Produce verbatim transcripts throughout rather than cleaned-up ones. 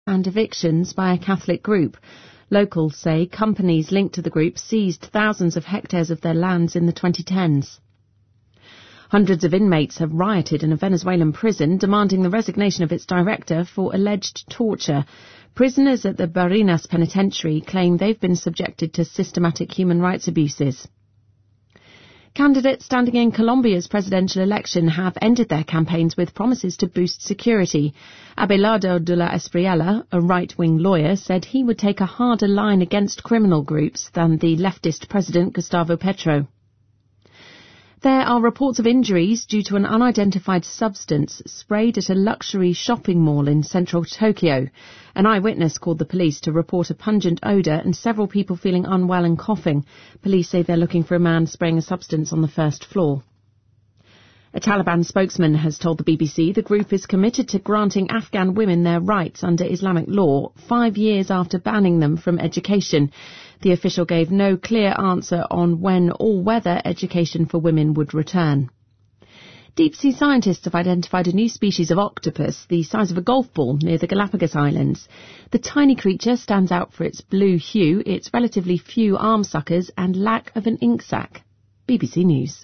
and evictions by a Catholic group. Locals say companies linked to the group seized thousands of hectares of their lands in the twenty tens. Hundreds of inmates have rioted in a Venezuelan prison demanding the resignation of its director for alleged torture. Prisoners at the Barinas Penitentiary claim they've been subjected to systematic human rights abuses. Candidates standing in Colombia's presidential election have ended their campaigns with promises to boost security. Abelardo de la Espriella, a right-wing lawyer, said he would take a harder line against criminal groups than the leftist president Gustavo Petro. There are reports of injuries due to an unidentified substance sprayed at a luxury shopping mall in central Tokyo. An eyewitness called the police to report a pungent odour and several people feeling unwell and coughing. Police say they're looking for a man spraying a substance on the first floor. A Taliban spokesman has told the B B C the group is committed to granting Afghan women their rights under Islamic law, five years after banning them from education. The official gave no clear answer on when all-weather education for women would return. Deep-sea scientists have identified a new species of octopus, the size of a golf ball, near the Galapagos Islands. The tiny creature stands out for its blue hue, its relatively few arm suckers and lack of an ink sac. B B C News.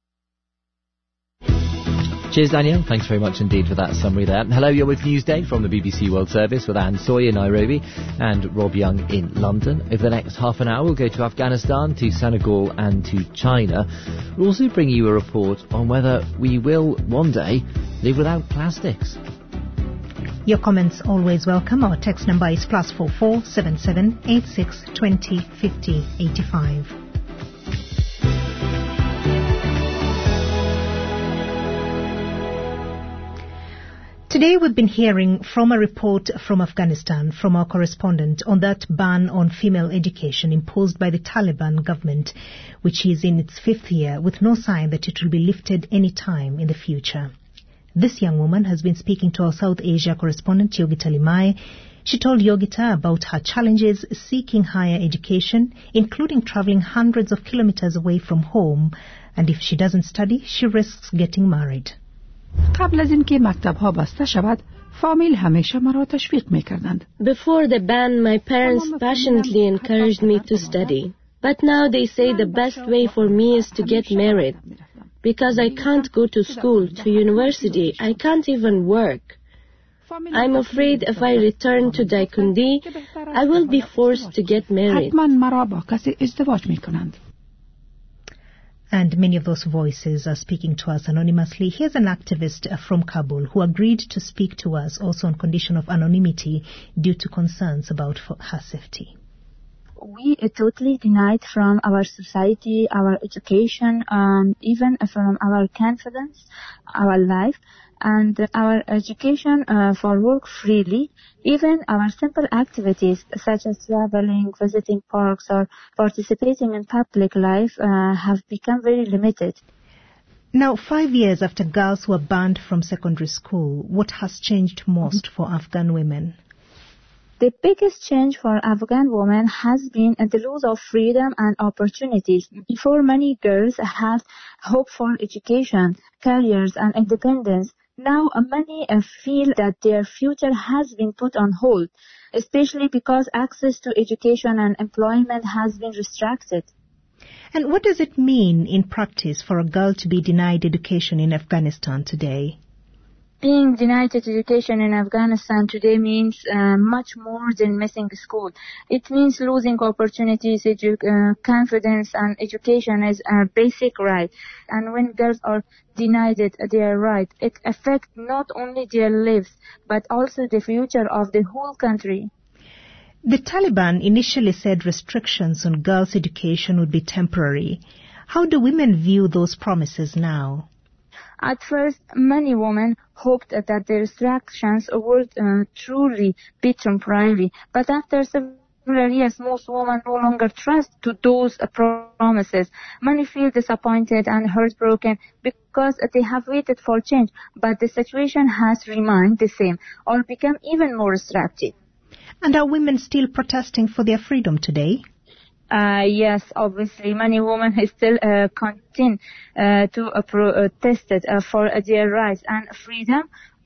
Cheers, Danielle. Thanks very much indeed for that summary there. Hello, you're with Newsday from the B B C World Service with Anne Sawyer in Nairobi and Rob Young in London. Over the next half an hour, we'll go to Afghanistan, to Senegal and to China. We'll also bring you a report on whether we will one day live without plastics. Your comments always welcome. Our text number is plus four four seven seven eight six twenty fifty eighty five. Today we've been hearing from a report from Afghanistan from our correspondent on that ban on female education imposed by the Taliban government, which is in its fifth year with no sign that it will be lifted any time in the future. This young woman has been speaking to our South Asia correspondent Yogita Limai. She told Yogita about her challenges seeking higher education, including travelling hundreds of kilometres away from home, and if she doesn't study, she risks getting married. قبل از اینکه مکتب‌ها بسته شود فامیل همیشه مرا تشویق می‌کردند. Before the ban, my parents passionately encouraged me to study. But now they say the best way for me is to get married. Because I can't go to school, to university, I can't even work. I'm afraid if I return to Daikundi, I will be forced to get married. حتما مرا با کسی ازدواج می‌کنند. And many of those voices are speaking to us anonymously. Here's an activist from Kabul who agreed to speak to us also on condition of anonymity due to concerns about her safety. We are totally denied from our society, our education, and even from our confidence, our life, and our education uh, for work freely. Even our simple activities such as traveling, visiting parks, or participating in public life uh, have become very limited. Now, five years after girls were banned from secondary school, what has changed most for Afghan women? The biggest change for Afghan women has been the loss of freedom and opportunities. Before, many girls had hope for education, careers, and independence. Now, many feel that their future has been put on hold, especially because access to education and employment has been restricted. And what does it mean in practice for a girl to be denied education in Afghanistan today? Being denied education in Afghanistan today means uh, much more than missing school. It means losing opportunities, edu- uh, confidence, and education is a basic right. And when girls are denied it, their right, it affects not only their lives, but also the future of the whole country. The Taliban initially said restrictions on girls' education would be temporary. How do women view those promises now? At first, many women hoped that the restrictions would uh, truly be temporary, but after several years, most women no longer trust to those uh, promises. Many feel disappointed and heartbroken because they have waited for change, but the situation has remained the same or become even more restrictive. And are women still protesting for their freedom today? Uh, yes, obviously, many women still uh, continue uh, to uh, protest uh, for uh, their rights and freedom.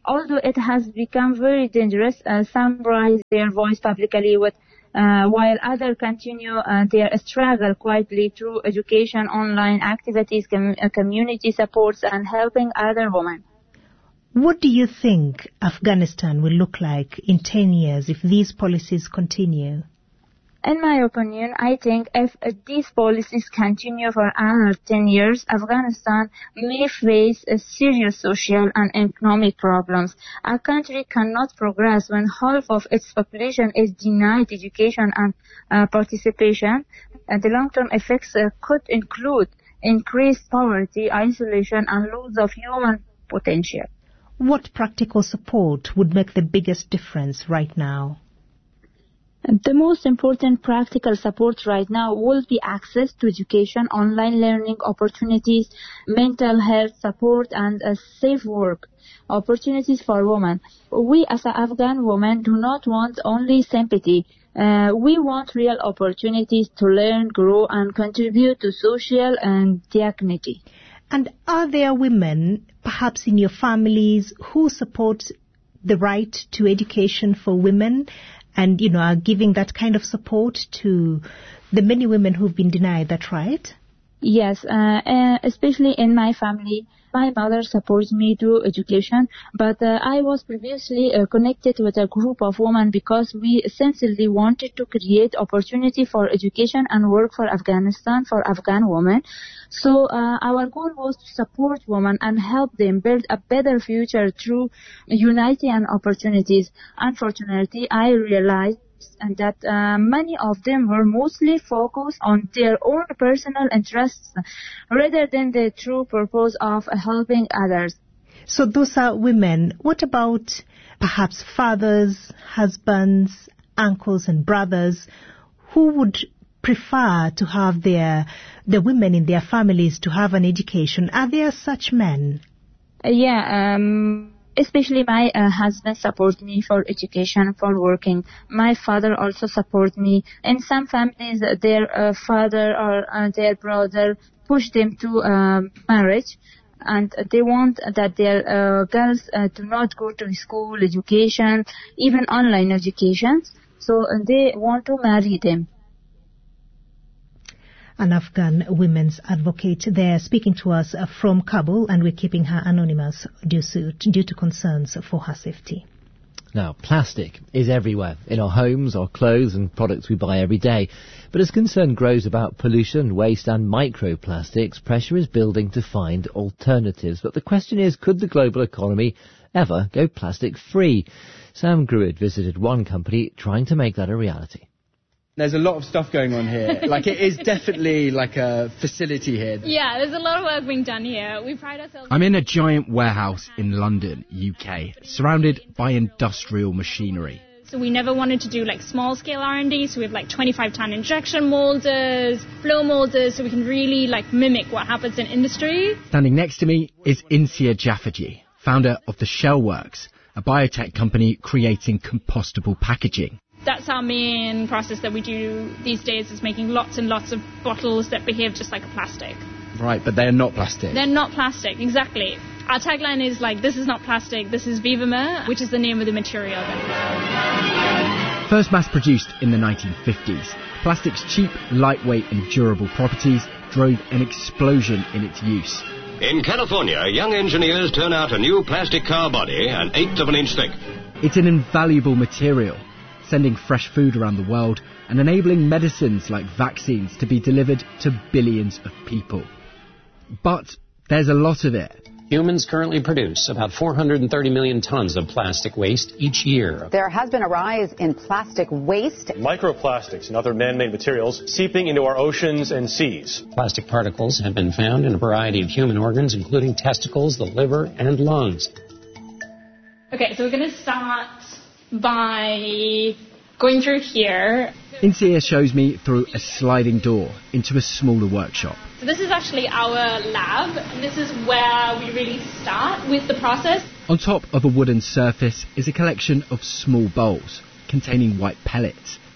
Although it has become very dangerous, uh, some raise their voice publicly with Uh, while others continue uh, their struggle quietly through education, online activities, com- uh, community supports, and helping other women. What do you think Afghanistan will look like in ten years if these policies continue? In my opinion, I think if uh, these policies continue for another ten years, Afghanistan may face uh, serious social and economic problems. A country cannot progress when half of its population is denied education and uh, participation. And the long-term effects uh, could include increased poverty, isolation, and loss of human potential. What practical support would make the biggest difference right now? The most important practical support right now will be access to education, online learning opportunities, mental health support, and a safe work opportunities for women. We as Afghan women do not want only sympathy. Uh, we want real opportunities to learn, grow, and contribute to social and dignity. And are there women, perhaps in your families, who support the right to education for women and, you know, are giving that kind of support to the many women who've been denied that right? Yes, uh, uh, especially in my family. My mother supports me to education, but uh, I was previously uh, connected with a group of women because we essentially wanted to create opportunity for education and work for Afghanistan, for Afghan women. So uh, our goal was to support women and help them build a better future through unity and opportunities. Unfortunately, I realized and that uh, many of them were mostly focused on their own personal interests rather than the true purpose of helping others. So those are women. What about perhaps fathers, husbands, uncles and brothers who would prefer to have their the women in their families to have an education? Are there such men? Uh, yeah, um... Especially my uh, husband supports me for education, for working. My father also supports me. In some families, their uh, father or uh, their brother push them to uh, marriage, and they want that their uh, girls uh, do not go to school, education, even online education. So uh, they want to marry them. An Afghan women's advocate there speaking to us from Kabul, and we're keeping her anonymous due to, due to concerns for her safety. Now, plastic is everywhere, in our homes, our clothes and products we buy every day. But as concern grows about pollution, waste and microplastics, pressure is building to find alternatives. But the question is, could the global economy ever go plastic-free? Sam Gruid visited one company trying to make that a reality. There's a lot of stuff going on here. Like, it is definitely like a facility here. Yeah, there's a lot of work being done here. We pride ourselves... I'm in a giant warehouse in London, U K, surrounded by industrial machinery. So we never wanted to do, like, small-scale R and D, so we have, like, twenty-five ton injection molders, flow molders, so we can really, like, mimic what happens in industry. Standing next to me is Insia Jafferji, founder of the Shell Works, a biotech company creating compostable packaging. That's our main process that we do these days, is making lots and lots of bottles that behave just like a plastic. Right, but they're not plastic. They're not plastic, exactly. Our tagline is like, this is not plastic, this is Vivamer, which is the name of the material. First mass-produced in the nineteen fifties, plastic's cheap, lightweight and durable properties drove an explosion in its use. In California, young engineers turn out a new plastic car body an eighth of an inch thick. It's an invaluable material, sending fresh food around the world and enabling medicines like vaccines to be delivered to billions of people. But there's a lot of it. Humans currently produce about four hundred thirty million tons of plastic waste each year. There has been a rise in plastic waste. Microplastics and other man-made materials seeping into our oceans and seas. Plastic particles have been found in a variety of human organs, including testicles, the liver, and lungs. Okay, so we're going to start by going through here. Insia shows me through a sliding door into a smaller workshop. So this is actually our lab, and this is where we really start with the process. On top of a wooden surface is a collection of small bowls containing white pellets.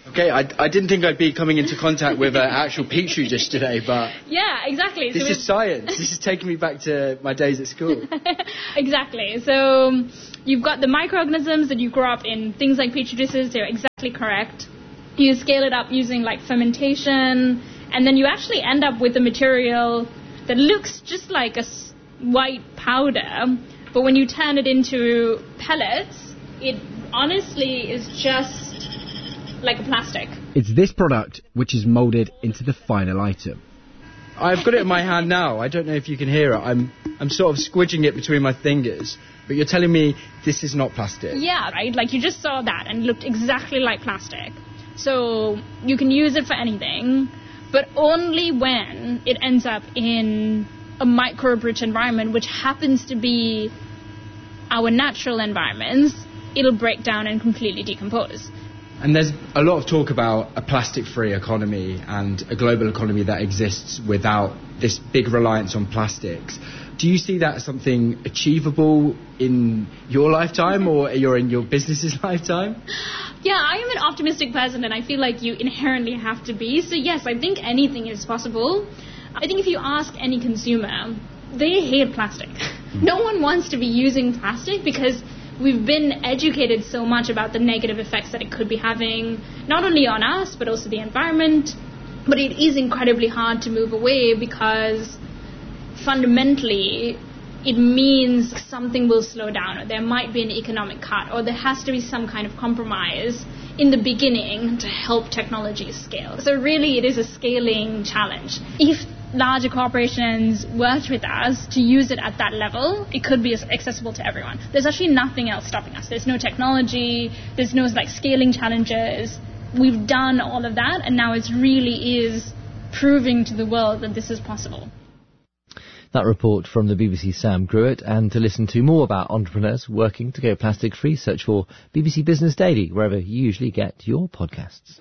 Okay, I, I didn't think I'd be coming into contact with an uh, actual petri dish today, but... Yeah, exactly. This so is science. This is taking me back to my days at school. Exactly. So you've got the microorganisms that you grow up in, things like petri dishes, they're exactly correct. You scale it up using like fermentation, and then you actually end up with a material that looks just like a white powder, but when you turn it into pellets, it honestly is just like a plastic. It's this product which is moulded into the final item. I've got it in my hand now. I don't know if you can hear it. I'm I'm sort of squidging it between my fingers, but you're telling me this is not plastic. Yeah, right? Like you just saw that and it looked exactly like plastic. So you can use it for anything, but only when it ends up in a microbe-rich environment, which happens to be our natural environments, it'll break down and completely decompose. And there's a lot of talk about a plastic-free economy and a global economy that exists without this big reliance on plastics. Do you see that as something achievable in your lifetime or you're in your business's lifetime? Yeah, I am an optimistic person and I feel like you inherently have to be. So yes, I think anything is possible. I think if you ask any consumer, they hate plastic. No one wants to be using plastic because we've been educated so much about the negative effects that it could be having, not only on us, but also the environment. But it is incredibly hard to move away because fundamentally it means something will slow down, or there might be an economic cut, or there has to be some kind of compromise in the beginning to help technology scale. So really it is a scaling challenge. If larger corporations worked with us to use it at that level, it could be accessible to everyone. There's actually nothing else stopping us. There's no technology, there's no like scaling challenges. We've done all of that, and now it really is proving to the world that this is possible. That report from the B B C's Sam Gruett, and to listen to more about entrepreneurs working to go plastic free, search for B B C Business Daily wherever you usually get your podcasts.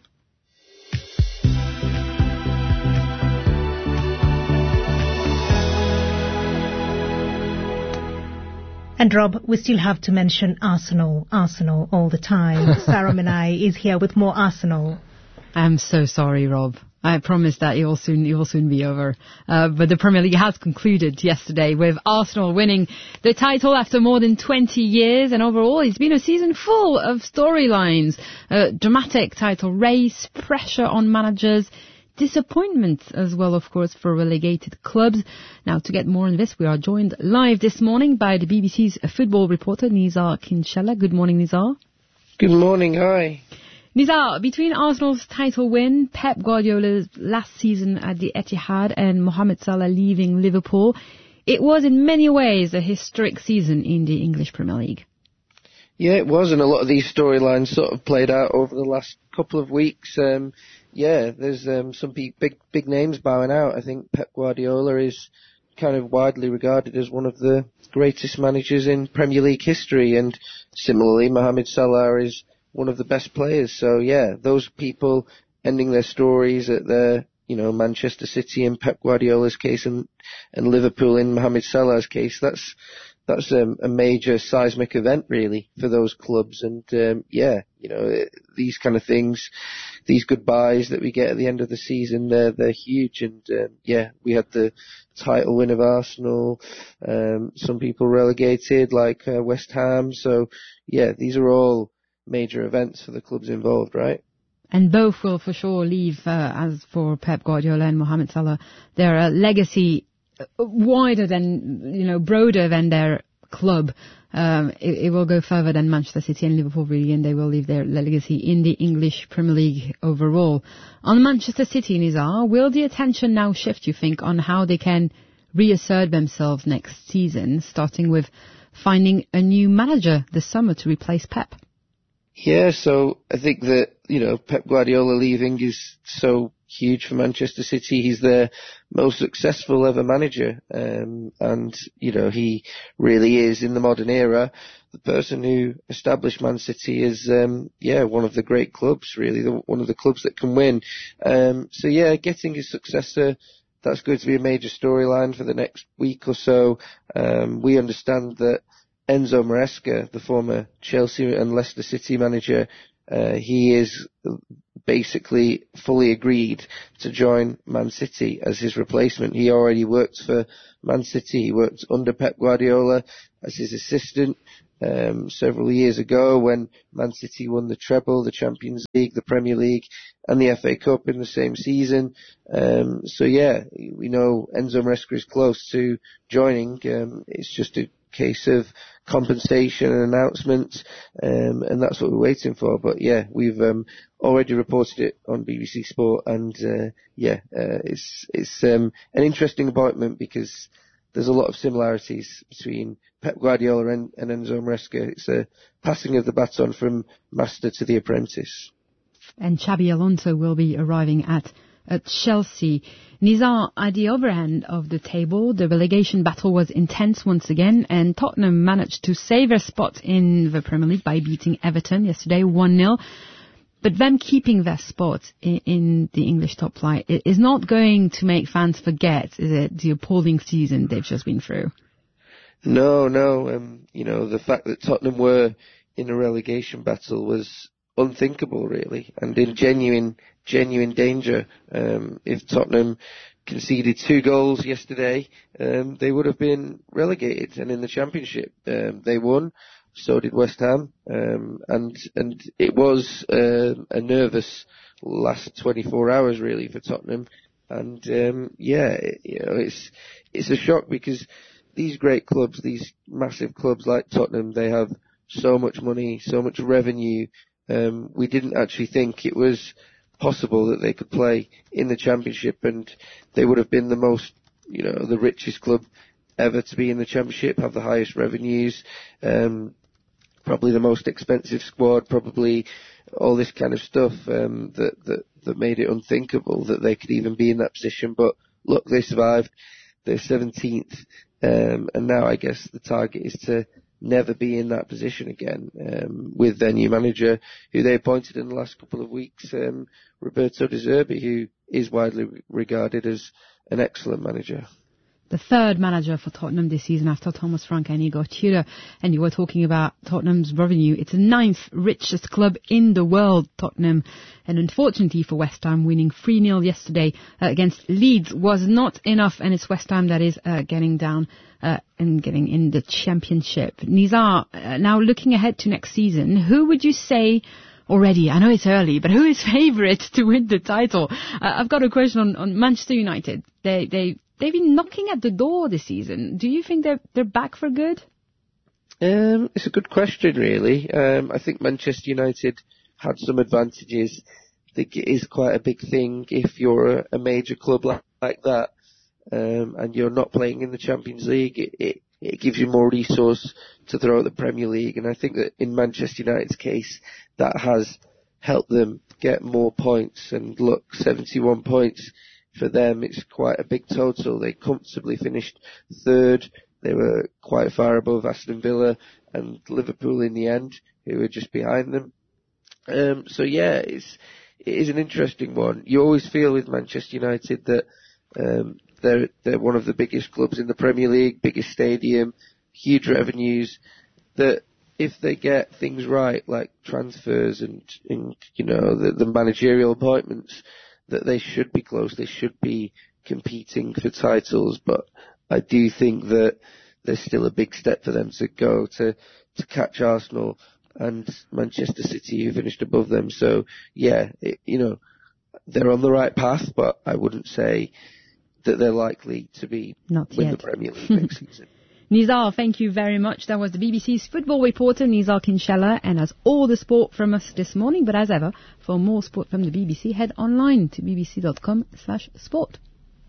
And Rob, we still have to mention Arsenal, Arsenal all the time. Sarah Menai is here with more Arsenal. I'm so sorry, Rob. I promise that it will soon, it will soon be over. Uh, but the Premier League has concluded yesterday with Arsenal winning the title after more than twenty years. And overall, it's been a season full of storylines, a dramatic title race, pressure on managers, disappointment as well, of course, for relegated clubs. Now, to get more on this, we are joined live this morning by the B B C's football reporter, Nizar Kinshalla. Good morning, Nizar. Good morning, hi. Nizar, between Arsenal's title win, Pep Guardiola's last season at the Etihad, and Mohamed Salah leaving Liverpool, it was in many ways a historic season in the English Premier League. Yeah, it was, and a lot of these storylines sort of played out over the last couple of weeks. Um, yeah, there's um, some big, big, big names bowing out. I think Pep Guardiola is kind of widely regarded as one of the greatest managers in Premier League history, and similarly, Mohamed Salah is one of the best players. So yeah, those people ending their stories at the, you know, Manchester City in Pep Guardiola's case, and and Liverpool in Mohamed Salah's case, that's that's um, a major seismic event really for those clubs. And um, yeah, you know, these kind of things, these goodbyes that we get at the end of the season, they're they're huge. And um, yeah, we had the title win of Arsenal, um, some people relegated like uh, West Ham. So yeah, these are all major events for the clubs involved, right? And both will for sure leave, uh, as for Pep Guardiola and Mohamed Salah, their uh, legacy wider than, you know, broader than their club. Um, it, it will go further than Manchester City and Liverpool really, and they will leave their legacy in the English Premier League overall. On Manchester City, Nizar, will the attention now shift, you think, on how they can reassert themselves next season, starting with finding a new manager this summer to replace Pep? Yeah, so I think that, you know, Pep Guardiola leaving is so huge for Manchester City. He's their most successful ever manager. Um, and, you know, he really is, in the modern era, the person who established Man City as, um, yeah, one of the great clubs, really, the, one of the clubs that can win. Um, so yeah, getting his successor, that's going to be a major storyline for the next week or so. Um, we understand that Enzo Maresca, the former Chelsea and Leicester City manager, uh, he is basically fully agreed to join Man City as his replacement. He already worked for Man City. He worked under Pep Guardiola as his assistant um, several years ago when Man City won the treble, the Champions League, the Premier League, and the F A Cup in the same season. Um, so yeah, we know Enzo Maresca is close to joining. Um, it's just a case of compensation and announcements, um, and that's what we're waiting for. But yeah, we've um, already reported it on B B C Sport, and uh, yeah, uh, it's it's um, an interesting appointment because there's a lot of similarities between Pep Guardiola and, and Enzo Maresca. It's a passing of the baton from master to the apprentice. And Xabi Alonso will be arriving at at Chelsea. Nizar, at the other end of the table, the relegation battle was intense once again, and Tottenham managed to save their spot in the Premier League by beating Everton yesterday one nil. But them keeping their spot in, in the English top flight is not going to make fans forget, is it, the appalling season they've just been through? No, no. Um, you know, the fact that Tottenham were in a relegation battle was unthinkable, really, and in genuine, genuine danger. Um, if Tottenham conceded two goals yesterday, um, they would have been relegated, and in the Championship, um, they won. So did West Ham, um, and and it was uh, a nervous last twenty-four hours, really, for Tottenham. And um, yeah, it, you know, it's it's a shock because these great clubs, these massive clubs like Tottenham, they have so much money, so much revenue. Um, we didn't actually think it was possible that they could play in the Championship, and they would have been the most, you know, the richest club ever to be in the Championship, have the highest revenues, um, probably the most expensive squad, probably all this kind of stuff um, that, that that made it unthinkable that they could even be in that position. But look, they survived. They're seventeenth, um, and now I guess the target is to never be in that position again, um, with their new manager, who they appointed in the last couple of weeks, um, Roberto De Zerbi, who is widely regarded as an excellent manager. The third manager for Tottenham this season after Thomas Frank and Igor Tudor. And you were talking about Tottenham's revenue. It's the ninth richest club in the world, Tottenham. And unfortunately for West Ham, winning three nil yesterday uh, against Leeds was not enough. And it's West Ham that is uh, getting down uh, and getting in the Championship. Nizar, uh, now looking ahead to next season, who would you say already, I know it's early, but who is favourite to win the title? Uh, I've got a question on, on Manchester United. They, they, They've been knocking at the door this season. Do you think they're they're back for good? Um, it's a good question, really. Um, I think Manchester United had some advantages. I think it is quite a big thing if you're a, a major club like, like that, um, and you're not playing in the Champions League. It, it, it gives you more resource to throw at the Premier League, and I think that in Manchester United's case, that has helped them get more points. And look, seventy-one points. For them, it's quite a big total. They comfortably finished third. They were quite far above Aston Villa and Liverpool in the end, who were just behind them. Um, so yeah, it's it is an interesting one. You always feel with Manchester United that um, they're they're one of the biggest clubs in the Premier League, biggest stadium, huge revenues. That if they get things right, like transfers and, and you know the, the managerial appointments, that they should be close, they should be competing for titles, but I do think that there's still a big step for them to go to, to catch Arsenal and Manchester City, who finished above them. So, yeah, it, you know, they're on the right path, but I wouldn't say that they're likely to be Not win yet. the Premier League next season. Nizar, thank you very much. That was the B B C's football reporter, Nizar Kinshalla, and as all the sport from us this morning. But as ever, for more sport from the B B C, head online to bbc.com slash sport.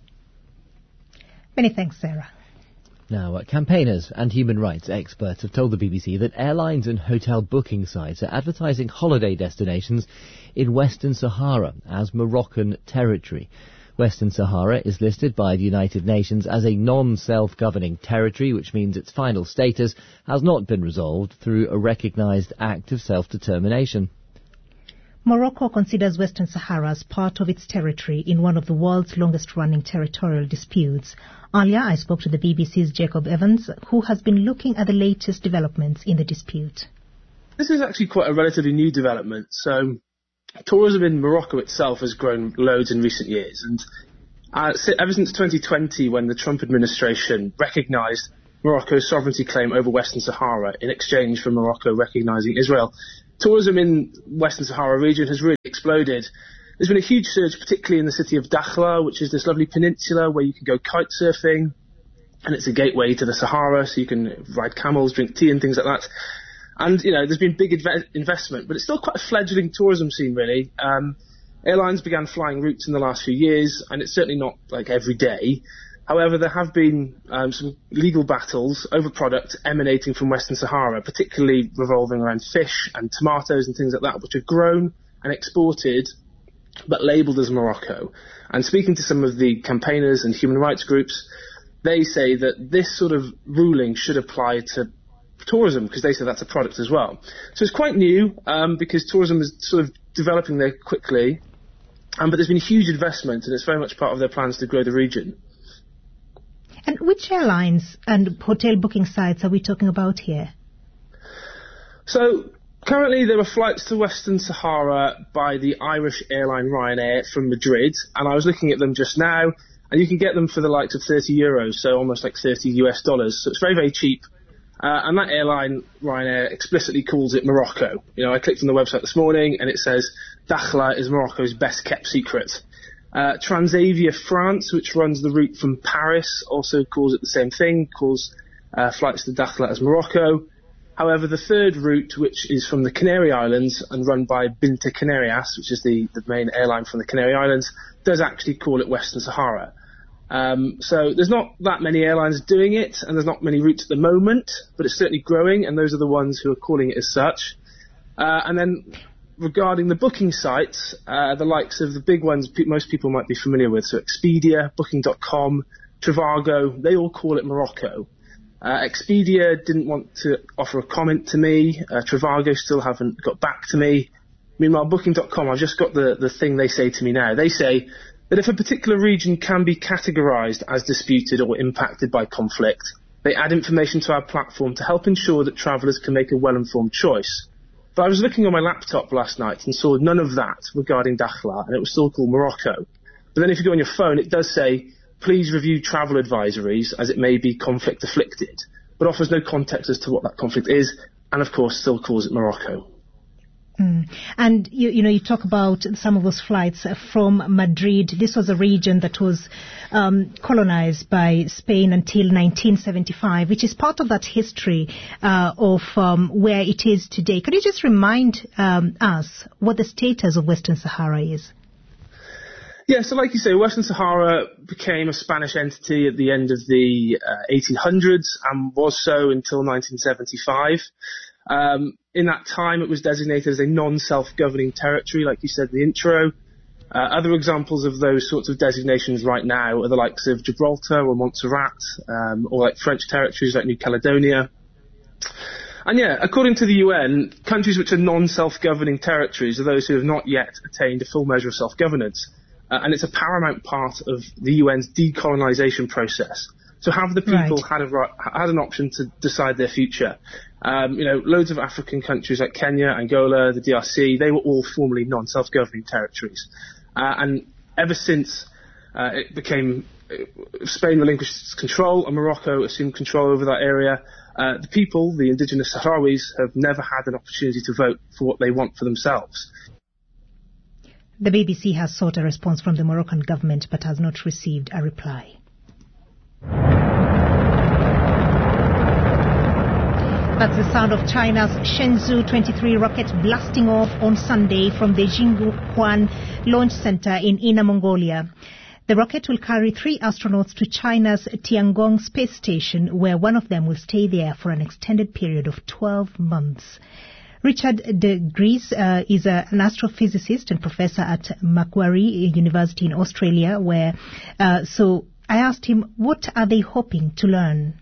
Many thanks, Sarah. Now, uh, campaigners and human rights experts have told the B B C that airlines and hotel booking sites are advertising holiday destinations in Western Sahara as Moroccan territory. Western Sahara is listed by the United Nations as a non-self-governing territory, which means its final status has not been resolved through a recognised act of self-determination. Morocco considers Western Sahara as part of its territory in one of the world's longest-running territorial disputes. Earlier, I spoke to the B B C's Jacob Evans, who has been looking at the latest developments in the dispute. This is actually quite a relatively new development. So tourism in Morocco itself has grown loads in recent years, and uh, ever since twenty twenty, when the Trump administration recognised Morocco's sovereignty claim over Western Sahara in exchange for Morocco recognising Israel, tourism in Western Sahara region has really exploded. There's been a huge surge, particularly in the city of Dakhla, which is this lovely peninsula where you can go kite surfing, and it's a gateway to the Sahara, so you can ride camels, drink tea and things like that. And, you know, there's been big inve- investment, but it's still quite a fledgling tourism scene, really. Um, airlines began flying routes in the last few years, and it's certainly not like every day. However, there have been um, some legal battles over product emanating from Western Sahara, particularly revolving around fish and tomatoes and things like that, which are grown and exported, but labelled as Morocco. And speaking to some of the campaigners and human rights groups, they say that this sort of ruling should apply to tourism, because they say that's a product as well. So it's quite new, um, because tourism is sort of developing there quickly, um, but there's been a huge investment, and it's very much part of their plans to grow the region. And which airlines and hotel booking sites are we talking about here? So currently there are flights to Western Sahara by the Irish airline Ryanair from Madrid, and I was looking at them just now, and you can get them for the likes of thirty euros, so almost like thirty U S dollars. So it's very, very cheap. Uh, and that airline, Ryanair, explicitly calls it Morocco. You know, I clicked on the website this morning and it says Dakhla is Morocco's best kept secret. Uh, Transavia France, which runs the route from Paris, also calls it the same thing, calls uh, flights to Dakhla as Morocco. However, the third route, which is from the Canary Islands and run by Binta Canarias, which is the, the main airline from the Canary Islands, does actually call it Western Sahara. Um, so there's not that many airlines doing it, and there's not many routes at the moment, but it's certainly growing, and those are the ones who are calling it as such. Uh, and then regarding the booking sites, uh, the likes of the big ones pe- most people might be familiar with, so Expedia, Booking dot com, Trivago, they all call it Morocco. Uh, Expedia didn't want to offer a comment to me. Uh, Trivago still haven't got back to me. Meanwhile, Booking dot com, I've just got the, the thing they say to me now. They say that if a particular region can be categorised as disputed or impacted by conflict, they add information to our platform to help ensure that travellers can make a well-informed choice. But I was looking on my laptop last night and saw none of that regarding Dakhla, and it was still called Morocco. But then if you go on your phone, it does say, please review travel advisories as it may be conflict afflicted, but offers no context as to what that conflict is, and of course still calls it Morocco. Mm. And you, you know, you talk about some of those flights from Madrid. This was a region that was um, colonized by Spain until nineteen seventy-five, which is part of that history uh, of um, where it is today. Could you just remind um, us what the status of Western Sahara is? Yeah, so like you say, Western Sahara became a Spanish entity at the end of the uh, eighteen hundreds and was so until nineteen seventy-five. Um, in that time, it was designated as a non-self-governing territory, like you said in the intro. Uh, other examples of those sorts of designations right now are the likes of Gibraltar or Montserrat, um, or like French territories like New Caledonia. And yeah, according to the U N, countries which are non-self-governing territories are those who have not yet attained a full measure of self-governance. Uh, and it's a paramount part of the U N's decolonisation process. So have the people right. had, a, had an option to decide their future? Um, you know, loads of African countries like Kenya, Angola, the D R C, they were all formerly non-self-governing territories. Uh, and ever since uh, it became, uh, Spain relinquished control and Morocco assumed control over that area, uh, the people, the indigenous Sahrawis, have never had an opportunity to vote for what they want for themselves. The B B C has sought a response from the Moroccan government but has not received a reply. That's the sound of China's Shenzhou twenty-three rocket blasting off on Sunday from the Jinghuan Launch Center in Inner Mongolia. The rocket will carry three astronauts to China's Tiangong space station, where one of them will stay there for an extended period of twelve months. Richard de Gries uh, is a, an astrophysicist and professor at Macquarie University in Australia, where, uh, so I asked him, what are they hoping to learn?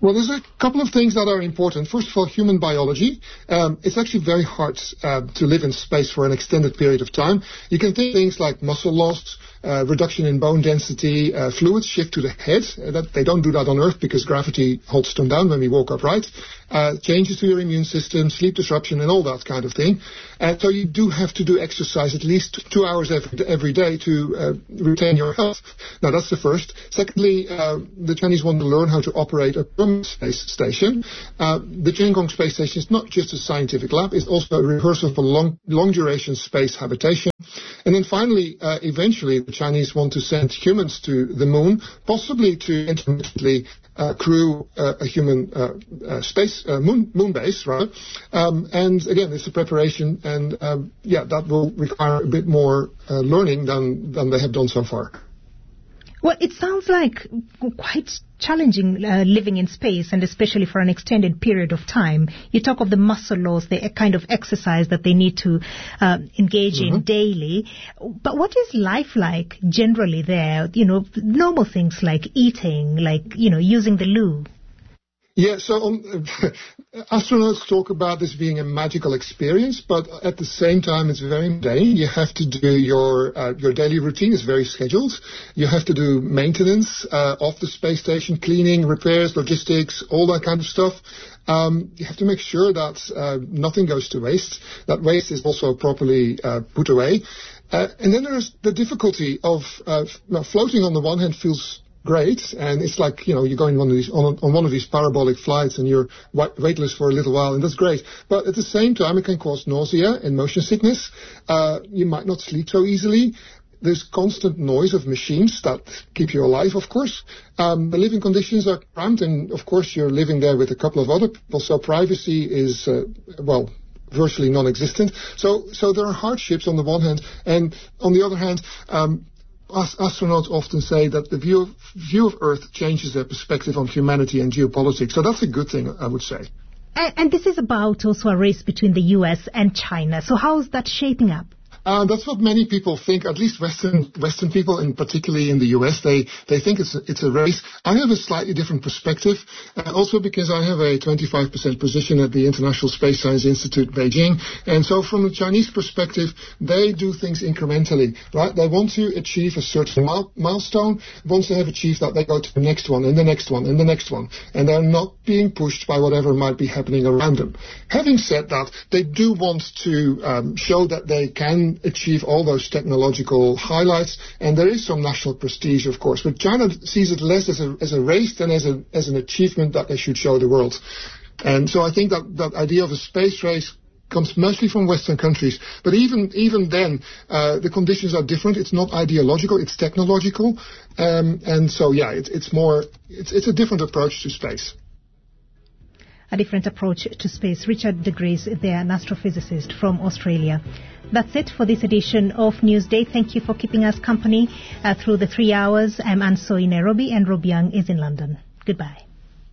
Well, there's a couple of things that are important. First of all, human biology. Um, it's actually very hard uh, to live in space for an extended period of time. You can think things like muscle loss, uh, reduction in bone density, uh, fluids shift to the head. Uh, that they don't do that on Earth because gravity holds them down when we walk upright. Uh, changes to your immune system, sleep disruption, and all that kind of thing. And so you do have to do exercise at least two hours every, every day to uh, retain your health. Now, that's the first. Secondly, uh, the Chinese want to learn how to operate a permanent space station. Uh, the Tiangong space station is not just a scientific lab, it's also a rehearsal for long, long-duration space habitation. And then finally, uh, eventually, the Chinese want to send humans to the moon, possibly to intermittently uh, crew uh, a human uh, uh, space uh, moon, moon base, right? Um, and again, it's a preparation, and um, yeah, that will require a bit more uh, learning than than they have done so far. Well, it sounds like quite challenging uh, living in space, and especially for an extended period of time. You talk of the muscle loss, the kind of exercise that they need to uh, engage mm-hmm. in daily. But what is life like generally there? You know, normal things like eating, like, you know, using the loo. Yeah, so um, astronauts talk about this being a magical experience, but at the same time, it's very mundane. You have to do your uh, your daily routine is very scheduled. You have to do maintenance uh, of the space station, cleaning, repairs, logistics, all that kind of stuff. Um, you have to make sure that uh, nothing goes to waste, that waste is also properly uh, put away. Uh, and then there's the difficulty of uh, floating on the one hand feels great, and it's like, you know, you're going on one of these on, on one of these parabolic flights and you're weightless for a little while, and that's great. But at the same time, it can cause nausea and motion sickness. Uh, you might not sleep so easily. There's constant noise of machines that keep you alive, of course. Um, the living conditions are cramped, and of course you're living there with a couple of other people, so privacy is, uh, well, virtually non-existent. So, so there are hardships on the one hand, and on the other hand, um, astronauts often say that the view of, view of Earth changes their perspective on humanity and geopolitics. So that's a good thing, I would say. And, and this is about also a race between the U S and China. So how is that shaping up? Uh, that's what many people think, at least Western Western people, and particularly in the U S. They they think it's a, it's a race. I have a slightly different perspective, uh, also because I have a twenty-five percent position at the International Space Science Institute, Beijing. And so from a Chinese perspective, they do things incrementally, right? They want to achieve a certain mile, milestone. Once they have achieved that, they go to the next one, and the next one, and the next one. And they're not being pushed by whatever might be happening around them. Having said that, they do want to um, show that they can achieve all those technological highlights, and there is some national prestige, of course, but China sees it less as a as a race than as a as an achievement that they should show the world. And so I think that that idea of a space race comes mostly from Western countries, but even even then uh, the conditions are different. It's not ideological, it's technological, um, and so yeah, it's it's more it's it's a different approach to space. A different approach to space. Richard de Grys, there, an astrophysicist from Australia. That's it for this edition of Newsday. Thank you for keeping us company uh, through the three hours. I'm Anne Soy in Nairobi, and Rob Young is in London. Goodbye.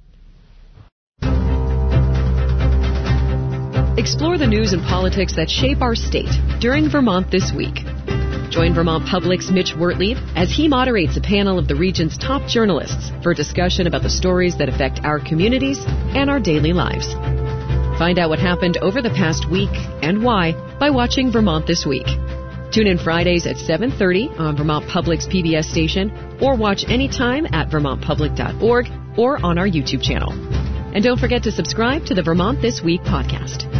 Explore the news and politics that shape our state during Vermont This Week. Join Vermont Public's Mitch Wertlieb as he moderates a panel of the region's top journalists for discussion about the stories that affect our communities and our daily lives. Find out what happened over the past week and why by watching Vermont This Week. Tune in Fridays at seven thirty on Vermont Public's P B S station, or watch anytime at vermont public dot org or on our YouTube channel. And don't forget to subscribe to the Vermont This Week podcast.